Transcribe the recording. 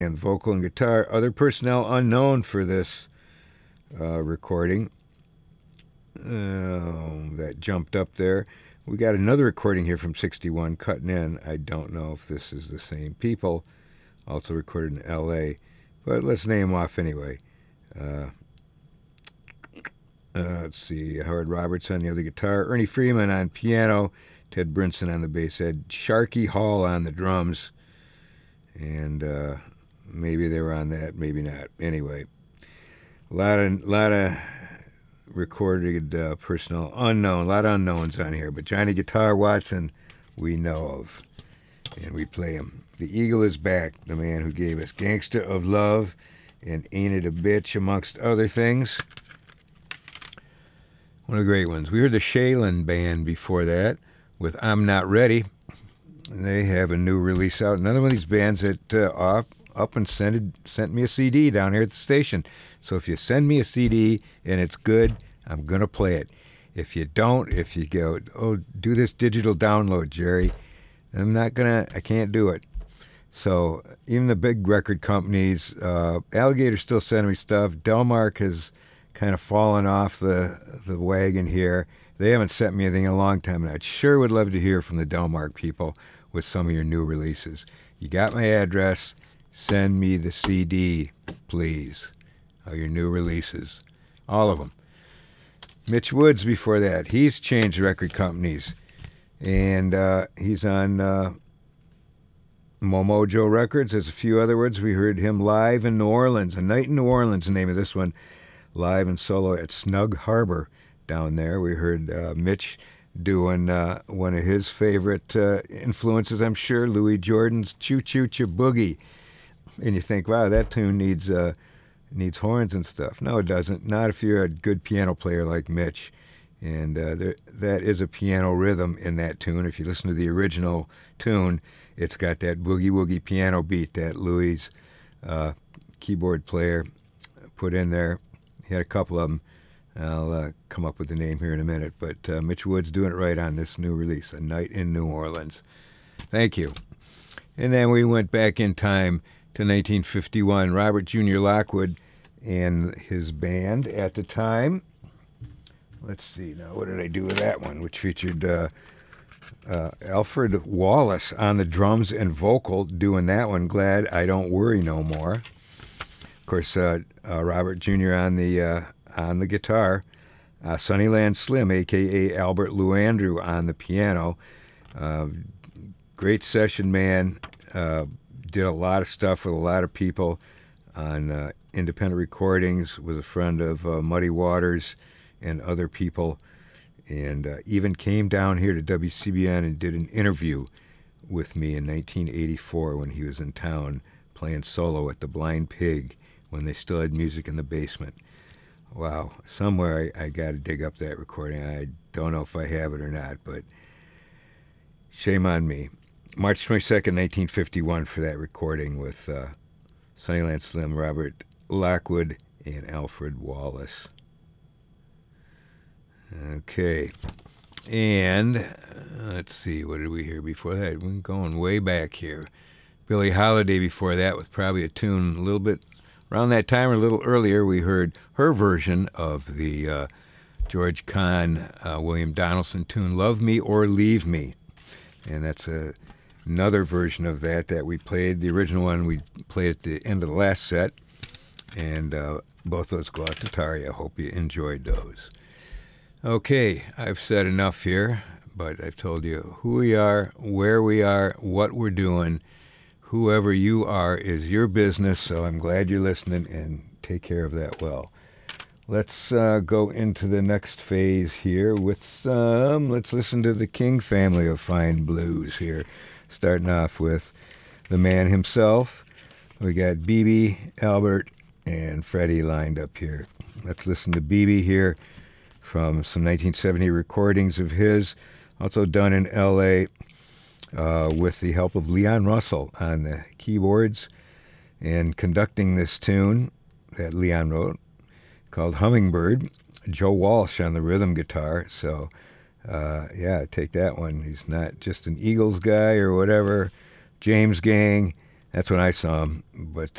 and vocal and guitar. Other personnel unknown for this recording. That jumped up there. We got another recording here from 61 cutting in. I don't know if this is the same people. Also recorded in L.A., but let's name off anyway. Let's see. Howard Roberts on the other guitar. Ernie Freeman on piano. Ted Brinson on the bass head. Sharky Hall on the drums. And maybe they were on that, maybe not. Anyway, a lot of recorded personnel unknown. A lot of unknowns on here. But Johnny Guitar Watson, we know of. And we play him. The Eagle is back. The man who gave us Gangsta of Love and Ain't It a Bitch, amongst other things. One of the great ones. We heard the Shaylin Band before that with I'm Not Ready. They have a new release out. Another one of these bands that up and sent me a CD down here at the station. So if you send me a CD and it's good, I'm going to play it. If you don't, if you go, oh, do this digital download, Jerry, I can't do it. So even the big record companies, Alligator's still sending me stuff. Delmark has kind of fallen off the wagon here. They haven't sent me anything in a long time, and I sure would love to hear from the Delmark people with some of your new releases. You got my address. Send me the CD, please, of your new releases. All of them. Mitch Woods before that. He's changed record companies, and he's on Momojo Records. There's a few other words. We heard him live in New Orleans. A Night in New Orleans, the name of this one. Live and solo at Snug Harbor down there. We heard Mitch doing one of his favorite influences, I'm sure, Louis Jordan's Choo Choo Choo Boogie. And you think, wow, that tune needs horns and stuff. No, it doesn't. Not if you're a good piano player like Mitch. And that is a piano rhythm in that tune. If you listen to the original tune, it's got that boogie-woogie piano beat that Louis' keyboard player put in there. He had a couple of them. I'll come up with the name here in a minute. But Mitch Woods doing it right on this new release, A Night in New Orleans. Thank you. And then we went back in time to 1951. Robert Jr. Lockwood and his band at the time. Let's see now, what did I do with that one? Which featured Alfred Wallace on the drums and vocal doing that one. Glad I Don't Worry No More. Of course, Robert Jr. on the guitar. Sunnyland Slim, a.k.a. Albert Lou Andrew, on the piano. Great session man. Did a lot of stuff with a lot of people on independent recordings. Was a friend of Muddy Waters and other people. And even came down here to WCBN and did an interview with me in 1984 when he was in town playing solo at the Blind Pig when they still had music in the basement. Wow, somewhere I got to dig up that recording. I don't know if I have it or not, but shame on me. March 22nd, 1951 for that recording with Sunnyland Slim, Robert Lockwood, and Alfred Wallace. Okay, and let's see, what did we hear before that? We're going way back here. Billie Holiday before that with probably a tune a little bit around that time or a little earlier. We heard her version of the George Kahn, William Donaldson tune, Love Me or Leave Me. And that's another version of that we played. The original one we played at the end of the last set. And both those go out to Tari. I hope you enjoyed those. Okay, I've said enough here, but I've told you who we are, where we are, what we're doing. Whoever you are is your business, so I'm glad you're listening, and take care of that well. Let's go into the next phase here with let's listen to the King family of fine blues here. Starting off with the man himself. We got B.B., Albert, and Freddie lined up here. Let's listen to B.B. here from some 1970 recordings of his, also done in L.A., with the help of Leon Russell on the keyboards and conducting this tune that Leon wrote called Hummingbird. Joe Walsh on the rhythm guitar. So, take that one. He's not just an Eagles guy or whatever. James Gang, That's when I saw him. But